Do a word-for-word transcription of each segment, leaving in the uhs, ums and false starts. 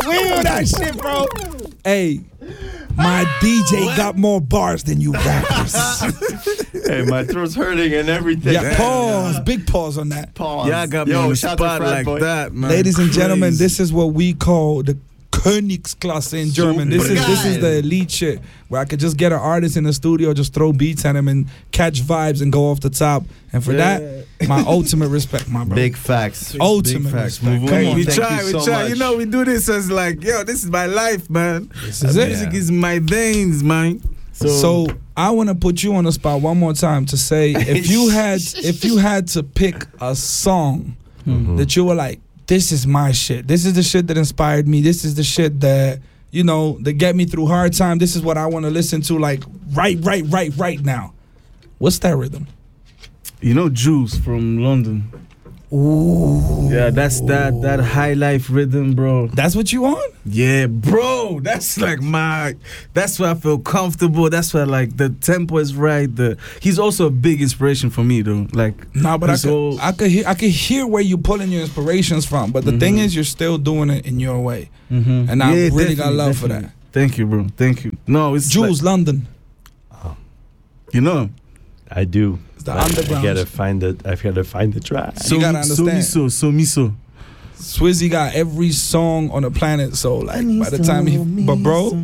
Wheel that shit, bro. Hey, my D J got more bars than you rappers. Hey, my throat's hurting and everything. Yeah, pause. Big pause on that. Pause. Yeah, I got me Yo, on the shout out spot to Frat like Boy. that, man. Ladies and gentlemen, Crazy. this is what we call the Königsklasse in German. This is this is the elite shit where I could just get an artist in the studio, just throw beats at him and catch vibes and go off the top. And for Yeah. that, my ultimate respect, my bro. Big facts. ultimate Big facts. respect. Move Come on. on. We Thank try, you we so try. much. You know, we do this as like, yo, this is my life, man. This is it. Music is my veins, man. So, So I want to put you on the spot one more time to say if you had if you had to pick a song that you were like, this is my shit. This is the shit that inspired me. This is the shit that, you know, that get me through hard time. This is what I want to listen to like right, right, right, right now. What's that rhythm? you know, Juice from London. Ooh. Yeah, that's that that high life rhythm, bro. That's what you on? Yeah, bro. That's like my. That's where I feel comfortable. That's where like the tempo is right. The he's also a big inspiration for me, though. Like Nah, but I he's could, all- I could hear I could hear where you pulling your inspirations from. But the Mhm. thing is, you're still doing it in your way, Mhm. and I Yeah, really got definitely, love for definitely. that. Thank you, bro. Thank you. No, it's Jules, London, like, you know. I do. it's the But underground. I gotta find it. I gotta find the track. You gotta so understand. miso, so miso. Swizzy got every song on the planet, so like by the time he, but bro,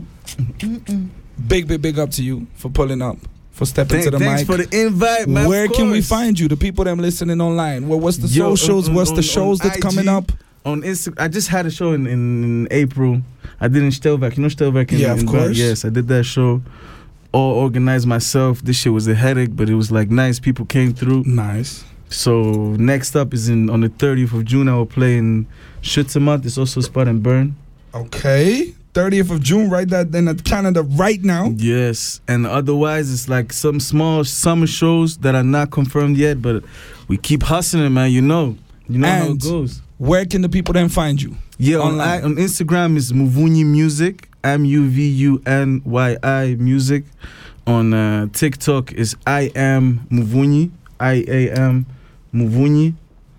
big big big up to you for pulling up, for stepping Thank, to the thanks mic. for the invite, man. Where of can we course. find you? The people that I'm listening online. Well, what's the Yo, socials? on- what's on- the shows on that's coming I G? up? On Instagram, I just had a show in, in, in April. I did in Stelvak. You know Stelvak? In, Yeah, of in course. Yes, I did that show. All organized myself. This shit was a headache, but it was like nice. People came through. Nice. So next up is in on the thirtieth of June. I will play in Schützemat. It's also a spot in Bern. Okay, thirtieth of June. Write that in Canada right now. Yes, and otherwise it's like some small summer shows that are not confirmed yet, but we keep hustling, man. You know, you know how it And goes. Where can the people then find you? Yeah, on, online. I, on Instagram is Muvunyi Music, M U V U N Y I Music. On uh, TikTok is I am Muvunyi, I A M Muvunyi.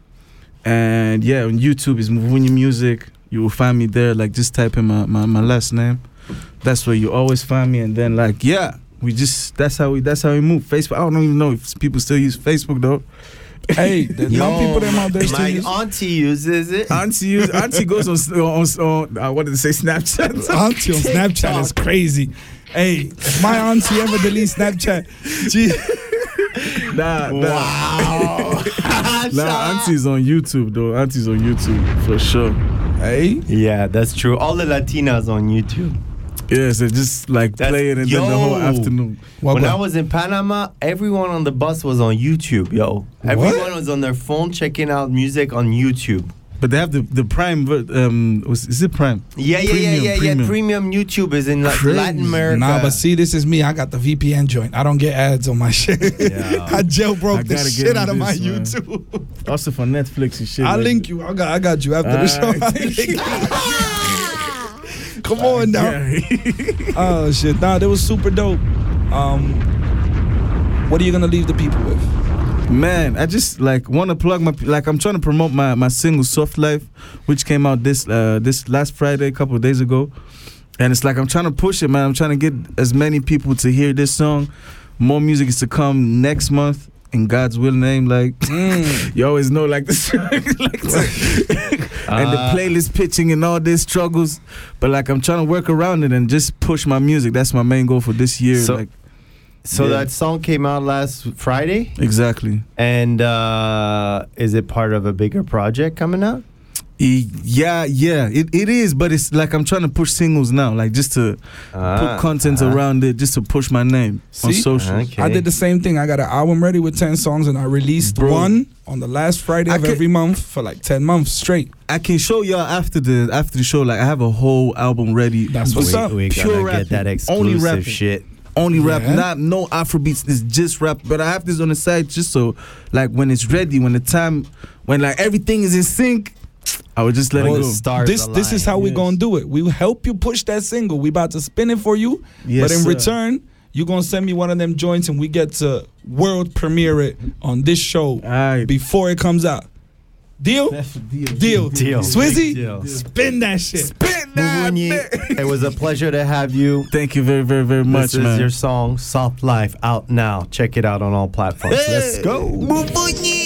And yeah, on YouTube is Muvunyi Music. You will find me there. Like just type in my, my, my last name. That's where you always find me. And then like yeah, we just that's how we that's how we move. Facebook. I don't even know if people still use Facebook though. Hey, there's Yo, no people that out there still my use. auntie uses it. Auntie use, Auntie goes on on, on uh, what did they say Snapchat? Auntie on Snapchat is crazy. Hey, if my auntie ever delete Snapchat, gee, Nah, nah. Wow. Nah, Auntie's on YouTube though. Auntie's on YouTube for sure. hey, Yeah, that's true. All the Latinas on YouTube. Yeah, so just like That's- play it and then the whole Yo. afternoon. what, when what? I was in Panama, everyone on the bus was on YouTube, yo. Everyone was on their phone checking out music on YouTube. But they have the the Prime. ver- Um, was, is it Prime? Yeah, yeah, Premium, yeah, yeah, premium. yeah. Premium YouTube is in like Crazy. Latin America. Nah, but see, this is me. I got the V P N joint. I don't get ads on my shit. Yeah. I jailbroke I the gotta get shit on out of my this, man. YouTube. Also for Netflix and shit. I'll like- link you. I got, I got you after the show. Alright. I'll link you. Come on now. Yeah. Oh shit. Nah, that was super dope. Um, what are you gonna leave the people with? Man, I just like want to plug my like I'm trying to promote my my single Soft Life, which came out this uh this last Friday, a couple of days ago, and it's like I'm trying to push it, man. I'm trying to get as many people to hear this song. More music is to come next month in God's will name. Like Mm. you always know, like the like the- and the Uh, playlist pitching and all these struggles, but like I'm trying to work around it and just push my music. That's my main goal for this year. So- like So Yeah. that song came out last Friday, exactly. and uh, is it part of a bigger project coming out? E- Yeah, yeah, it, it is, but it's like I'm trying to push singles now, like just to Ah, put content ah. around it, just to push my name on See? socials. Okay. I did the same thing. I got an album ready with ten songs, and I released Bro. one on the last Friday I of can- every month for like ten months straight. I can show y'all after the after the show. Like I have a whole album ready. That's what's we, up. We Pure gotta rapping. get that Only exclusive rapping. shit. Only rap, Yeah. not no Afrobeats. It's just rap. But I have this on the side just so, like, when it's ready, when the time, when like everything is in sync, I would just let Well, it go. stars This this is how we Yes. gonna do it. We help you push that single. We about to spin it for you, Yes, but in sir. return, you gonna send me one of them joints, and we get to world premiere it on this show Alright. before it comes out. Deal? Deal. Deal. Swizzy, Deal. spin that shit. Muvunyi, it was a pleasure to have you. Thank you very, very, very much, This is man. your song, Soft Life, out now. Check it out on all platforms. Let's go. Muvunyi.